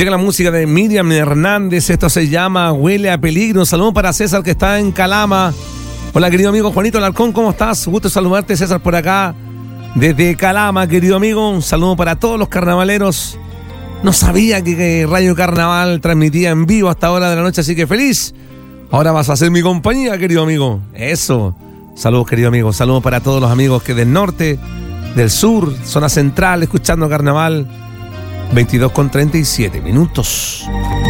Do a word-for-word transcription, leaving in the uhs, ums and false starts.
Llega la música de Miriam Hernández. Esto se llama Huele a Peligro. Un saludo para César, que está en Calama. Hola, querido amigo Juanito Alarcón, ¿cómo estás? Gusto saludarte, César, por acá desde Calama, querido amigo. Un saludo para todos los carnavaleros. No sabía que, que Radio Carnaval transmitía en vivo hasta hora de la noche, así que feliz. Ahora vas a ser mi compañía, querido amigo. Eso. Saludos, querido amigo. Saludos para todos los amigos que del norte, del sur, zona central, escuchando Carnaval. veintidós con treinta y siete minutos.